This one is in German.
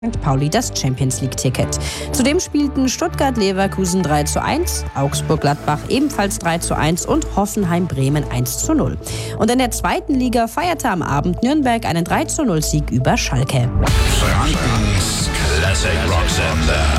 St. Pauli das Champions-League-Ticket. Zudem spielten Stuttgart-Leverkusen 3:1, Augsburg-Gladbach ebenfalls 3:1 und Hoffenheim-Bremen 1:0. Und in der zweiten Liga feierte am Abend Nürnberg einen 3:0-Sieg über Schalke. Frankens Classic Rock Sender.